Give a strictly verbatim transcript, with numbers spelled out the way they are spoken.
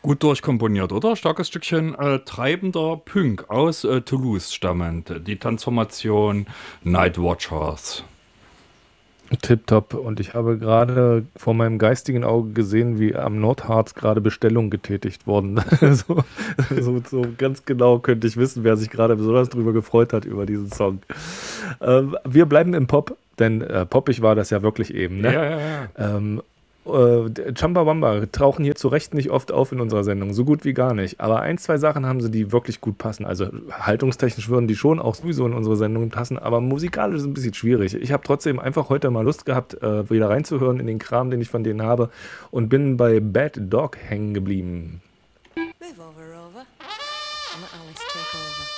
Gut durchkomponiert, oder? Starkes Stückchen äh, treibender Punk aus äh, Toulouse stammend. Die Transformation Night Watchers. Tipptopp. Und ich habe gerade vor meinem geistigen Auge gesehen, wie am Nordharz gerade Bestellungen getätigt wurden. so, so, so ganz genau könnte ich wissen, wer sich gerade besonders drüber gefreut hat über diesen Song. Ähm, wir bleiben im Pop, denn äh, poppig war das ja wirklich eben, ne? Ja, ja, ja. Ähm, äh, Chumbawamba tauchen hier zu Recht nicht oft auf in unserer Sendung, so gut wie gar nicht. Aber ein, zwei Sachen haben sie, die wirklich gut passen. Also haltungstechnisch würden die schon auch sowieso in unsere Sendung passen, aber musikalisch ist es ein bisschen schwierig. Ich habe trotzdem einfach heute mal Lust gehabt, äh, wieder reinzuhören in den Kram, den ich von denen habe und bin bei Bad Dog hängen geblieben. Move over, Rover. And let Alice take over.